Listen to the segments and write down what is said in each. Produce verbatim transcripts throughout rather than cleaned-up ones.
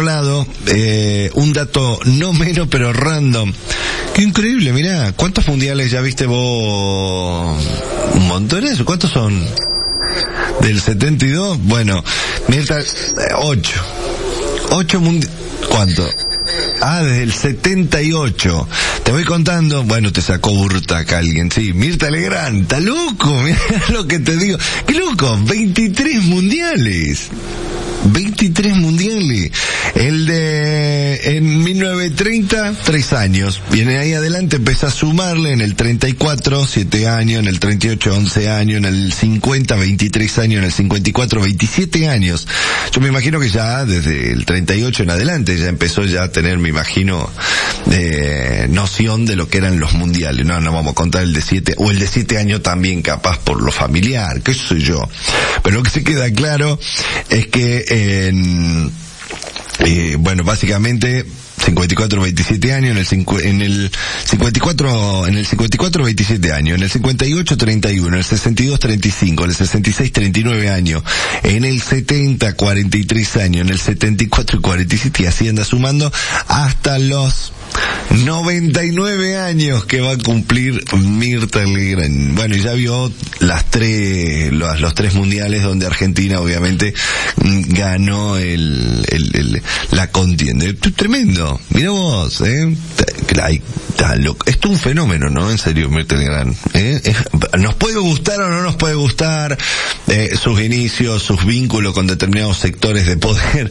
otro lado, eh, un dato no menos pero random. Qué increíble, mirá, ¿cuántos mundiales ya viste vos? ¿Un montón eso? ¿Cuántos son? ¿Del setenta y dos? Bueno, Mirta, eh, ocho. Ocho mundiales. ¿Cuánto? Ah, desde el setenta y ocho. Te voy contando, bueno, te sacó burta acá alguien, sí. Mirta Legrand, está loco, mirá lo que te digo. ¡Qué loco! veintitrés mundiales. veintitrés mundiales. El de en mil novecientos treinta, tres años. Viene ahí adelante, empieza a sumarle en el treinta y cuatro, siete años, en el treinta y ocho, once años, en el cincuenta, veintitrés años, en el cincuenta y cuatro, veintisiete años. Yo me imagino que ya desde el treinta y ocho en adelante ya empezó ya a tener, me imagino, eh, noción de lo que eran los mundiales. No, no vamos a contar el de siete, o el de siete años también capaz por lo familiar, qué sé yo. Pero lo que se queda claro es que en, eh, bueno, básicamente cincuenta y cuatro, veintisiete años, en el, cincu, en el cincuenta y cuatro, en el cincuenta y cuatro, veintisiete años, en el cincuenta y ocho, treinta y uno, en el sesenta y dos, treinta y cinco, en el sesenta y seis, treinta y nueve años, en el setenta, cuarenta y tres años, en el setenta y cuatro, cuarenta y siete, y así anda sumando hasta los noventa y nueve años que va a cumplir Mirta Legrand. Bueno, y ya vio las tres, los, los tres mundiales donde Argentina obviamente ganó el, el, el la contienda. Esto es tremendo. Mira vos, eh. Ay, está loco. Esto es un fenómeno, ¿no? En serio, Mirta Legrand. ¿Eh? Nos puede gustar o no nos puede gustar eh, sus inicios, sus vínculos con determinados sectores de poder,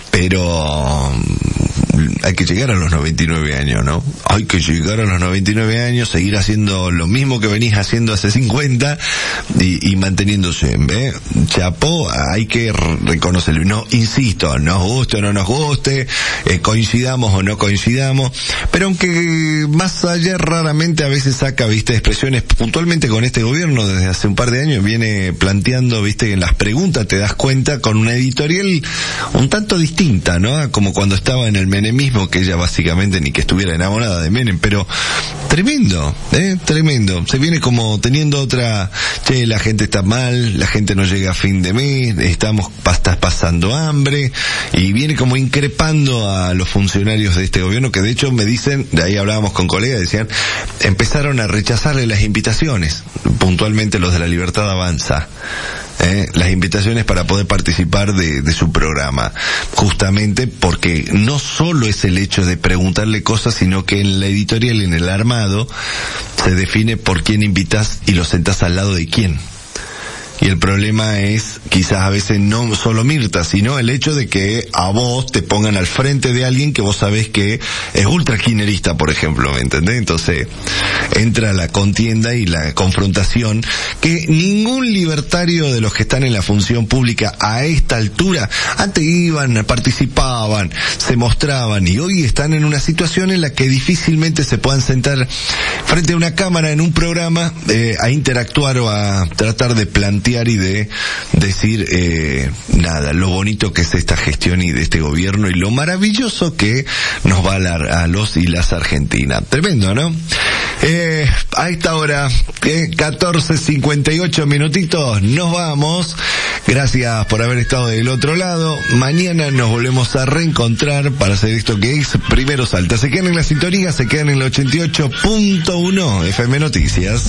pero hay que llegar a los noventa y nueve años, ¿no? Hay que llegar a los noventa y nueve años, seguir haciendo lo mismo que venís haciendo hace cincuenta y, y manteniéndose, ¿eh? Chapó, hay que reconocerlo. No, insisto, nos guste o no nos guste, eh, coincidamos o no coincidamos, pero aunque más allá raramente a veces saca, viste, expresiones puntualmente con este gobierno desde hace un par de años viene planteando, viste, en las preguntas te das cuenta con una editorial un tanto distinta, ¿no? Como cuando estaba en el menemismo, que ella básicamente ni que estuviera enamorada de Menem, pero tremendo, eh, tremendo. Se viene como teniendo otra, che, la gente está mal, la gente no llega a fin de mes, estamos, estás pasando hambre, y viene como increpando a los funcionarios de este gobierno, que de hecho me dicen, de ahí hablábamos con colegas, decían, empezaron a rechazarle las invitaciones, puntualmente los de La Libertad Avanza. Eh, las invitaciones para poder participar de, de su programa, justamente porque no solo es el hecho de preguntarle cosas, sino que en la editorial, en el armado, se define por quién invitas y lo sentás al lado de quién. Y el problema es, quizás a veces no solo Mirta, sino el hecho de que a vos te pongan al frente de alguien que vos sabés que es ultra kirchnerista, por ejemplo, ¿me entendés? Entonces, entra la contienda y la confrontación que ningún libertario de los que están en la función pública a esta altura, antes iban, participaban, se mostraban, y hoy están en una situación en la que difícilmente se puedan sentar frente a una cámara en un programa, eh, a interactuar o a tratar de plantear y de decir eh, nada, lo bonito que es esta gestión y de este gobierno y lo maravilloso que nos va a, la, a los y las argentinas. Tremendo, ¿no? Eh, a esta hora, eh, catorce cincuenta y ocho minutitos, nos vamos. Gracias por haber estado del otro lado. Mañana nos volvemos a reencontrar para hacer esto que es Primero Salta. Se quedan en la sintonía, se quedan en el ochenta y ocho punto uno F M Noticias.